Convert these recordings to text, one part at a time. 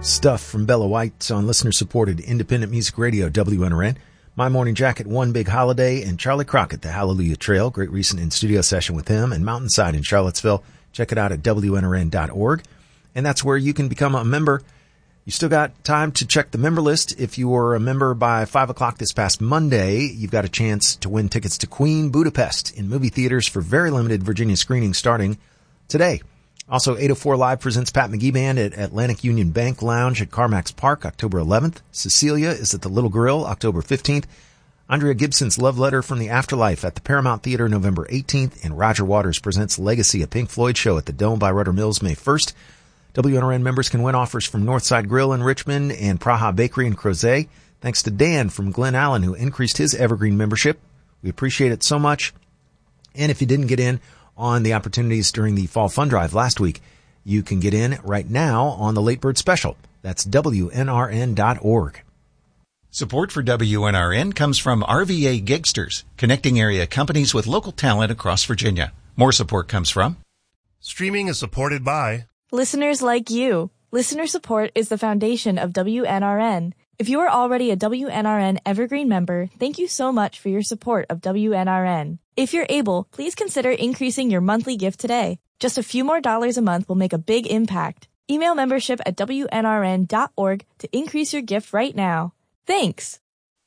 Stuff from Bella White on listener-supported independent music radio, WNRN. My Morning Jacket, One Big Holiday, and Charlie Crockett, The Hallelujah Trail. Great recent in-studio session with him and Mountainside in Charlottesville. Check it out at WNRN.org. And that's where you can become a member. You still got time to check the member list. If you were a member by 5 o'clock this past Monday, you've got a chance to win tickets to Queen Budapest in movie theaters for very limited Virginia screenings starting today. Also, 804 Live presents Pat McGee Band at Atlantic Union Bank Lounge at Carmax Park, October 11th. Cecilia is at the Little Grill, October 15th. Andrea Gibson's Love Letter from the Afterlife at the Paramount Theater, November 18th. And Roger Waters presents Legacy, a Pink Floyd show at the Dome by Rudder Mills, May 1st. WNRN members can win offers from Northside Grill in Richmond and Praha Bakery in Crozet. Thanks to Dan from Glen Allen, who increased his Evergreen membership. We appreciate it so much. And if you didn't get in on the opportunities during the Fall Fund Drive last week, you can get in right now on the Late Bird Special. That's WNRN.org. Support for WNRN comes from RVA Gigsters, connecting area companies with local talent across Virginia. More support comes from... Streaming is supported by... listeners like you. Listener support is the foundation of WNRN. If you are already a WNRN Evergreen member, thank you so much for your support of WNRN. If you're able, please consider increasing your monthly gift today. Just a few more dollars a month will make a big impact. Email membership at WNRN.org to increase your gift right now. Thanks!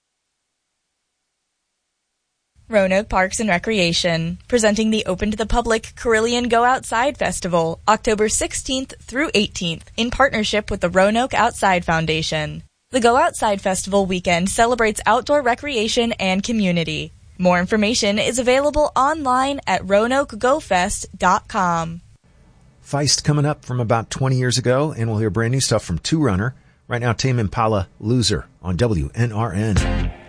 Roanoke Parks and Recreation, presenting the open to the public Carillion Go Outside Festival, October 16th through 18th, in partnership with the Roanoke Outside Foundation. The Go Outside Festival weekend celebrates outdoor recreation and community. More information is available online at RoanokeGoFest.com. Feist coming up from about 20 years ago, and we'll hear brand new stuff from Two Runner. Right now, Tame Impala, Loser on WNRN.